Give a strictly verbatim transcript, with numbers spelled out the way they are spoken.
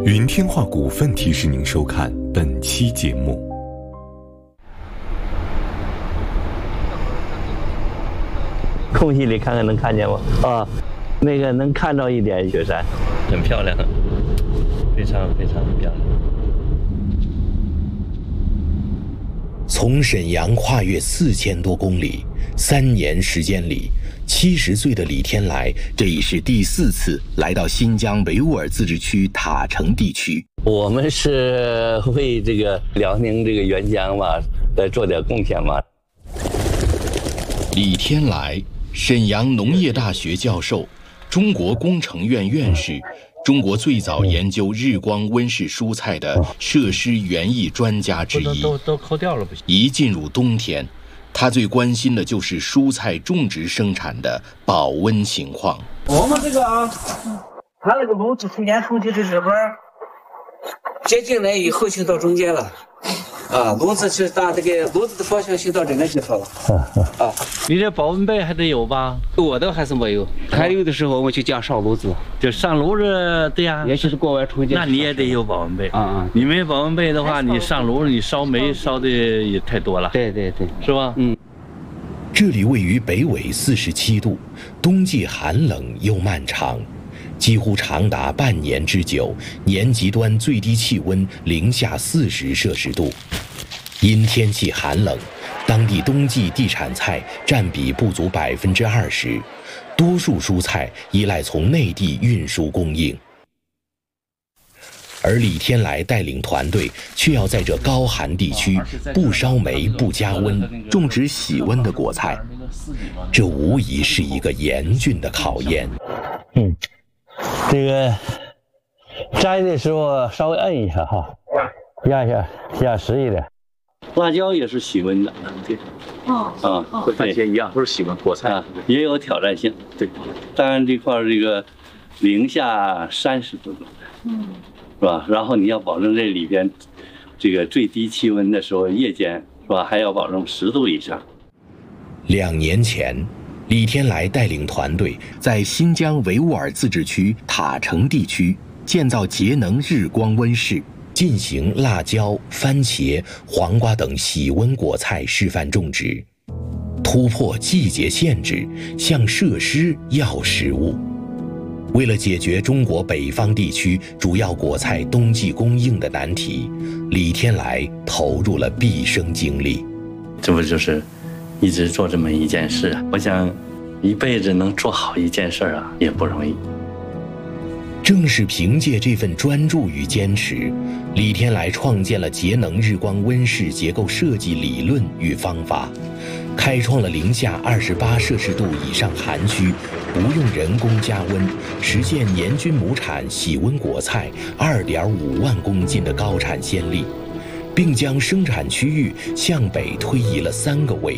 云天化股份提示您收看本期节目。 空隙里看看能看见吗？啊，那个能看到一点雪山，很漂亮，非常非常漂亮。 从沈阳跨越四千多公里，三年时间里，七十岁的李天来这已是第四次来到新疆维吾尔自治区塔城地区。 我们是为这个辽宁这个援疆嘛，来做点贡献嘛。 李天来，沈阳农业大学教授，中国工程院院士，中国最早研究日光温室蔬菜的设施园艺专家之一。 都都抠掉了不行。 一进入冬天，他最关心的就是蔬菜种植生产的保温情况。 我们这个啊，它那个炉子中间从这这边接近来以后就到中间了。啊，炉子是到这个炉子的方向就到这个地方了。啊， 你这保温杯还得有吧？ 我的还是没有，还有的时候我们就讲上炉子， 就上炉子，对呀。 也就是国外出去。 那你也得有保温杯啊啊！ 你没保温杯的话，你上炉你烧煤烧的也太多了。 对对对， 是吧？ 嗯。 这里位于北纬四十七度，冬季寒冷又漫长。几乎长达半年之久，年极端最低气温零下四十摄氏度。因天气寒冷，当地冬季地产菜占比不足百分之二十，多数蔬菜依赖从内地运输供应。而李天来带领团队却要在这高寒地区不烧煤、不加温，种植喜温的果菜，这无疑是一个严峻的考验。 嗯。这个摘的时候稍微摁一下哈，压一下，压实一点。辣椒也是喜温的，对， 哦， 啊，和番茄一样，都是喜温果菜，啊，也有挑战性。对，当然这块这个零下三十度，嗯，是吧？然后你要保证这里边这个最低气温的时候，夜间是吧，还要保证十度以上。 两年前，李天来带领团队在新疆维吾尔自治区塔城地区建造节能日光温室，进行辣椒、番茄、黄瓜等喜温果菜示范种植，突破季节限制，向设施要食物。为了解决中国北方地区主要果菜冬季供应的难题，李天来投入了毕生精力。 这不就是一直做这么一件事啊？我想一辈子能做好一件事啊，也不容易。 正是凭借这份专注与坚持，李天来创建了节能日光温室结构设计理论与方法，开创了零下二十八摄氏度以上寒区不用人工加温，实现年均亩产喜温果菜二点五万公斤的高产先例，并将生产区域向北推移了三个纬